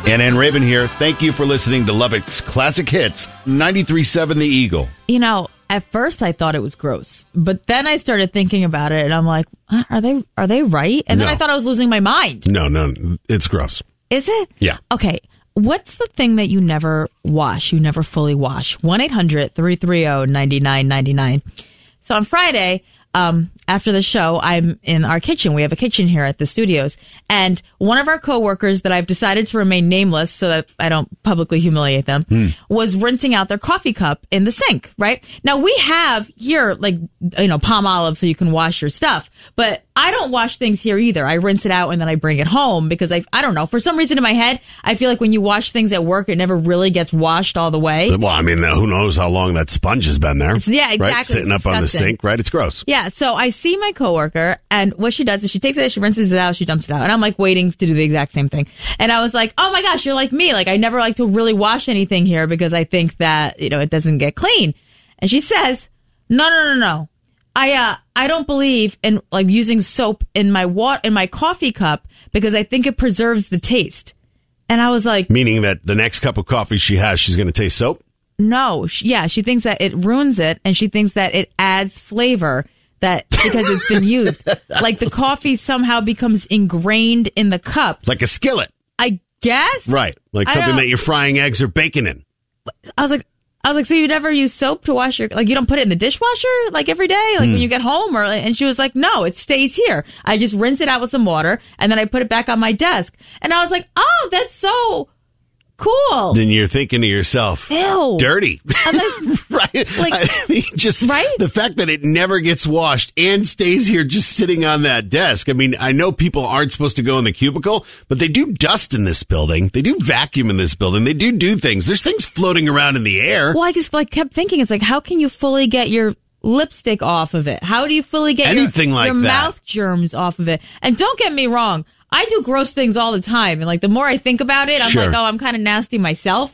Ann Raven here. Thank you for listening to Lubbock's Classic Hits, 93.7 The Eagle. You know, at first I thought it was gross, but then I started thinking about it, and I'm like, are they right? And then I thought I was losing my mind. No, it's gross. Is it? Yeah. Okay. What's the thing that you never wash? You never fully wash? 1-800-330-9999. So on Friday, after the show, I'm in our kitchen. We have a kitchen here at the studios. And one of our coworkers that I've decided to remain nameless so that I don't publicly humiliate them was rinsing out their coffee cup in the sink, right? Now we have here, Palm Olive so you can wash your stuff. But I don't wash things here either. I rinse it out and then I bring it home because I don't know. For some reason in my head, I feel like when you wash things at work, it never really gets washed all the way. Well, I mean, who knows how long that sponge has been there? Yeah, exactly. Right? Sitting up on the sink, right? It's gross. Yeah, so I see my coworker, and what she does is she takes it, she rinses it out, she dumps it out. And I'm like waiting to do the exact same thing. And I was like, oh my gosh, you're like me. Like, I never like to really wash anything here because I think that, it doesn't get clean. And she says, no. I don't believe in using soap in my coffee cup because I think it preserves the taste. And I was like, meaning that the next cup of coffee she has, she's going to taste soap? No. She thinks that it ruins it, and she thinks that it adds flavor that because it's been used. Like the coffee somehow becomes ingrained in the cup. Like a skillet. I guess. Right. Like something that you're frying eggs or bacon in. I was like, so you never use soap to wash you don't put it in the dishwasher every day, when you get home? And she was like, no, it stays here. I just rinse it out with some water and then I put it back on my desk. And I was like, oh, that's so cool. Then you're thinking to yourself, ew, dirty. Right? Right? The fact that it never gets washed and stays here just sitting on that desk. I mean, I know people aren't supposed to go in the cubicle, but they do dust in this building. They do vacuum in this building. They do things. There's things floating around in the air. Well, I just kept thinking, it's how can you fully get your lipstick off of it? How do you fully get your mouth germs off of it? And don't get me wrong, I do gross things all the time. And the more I think about it, I'm like, oh, I'm kind of nasty myself.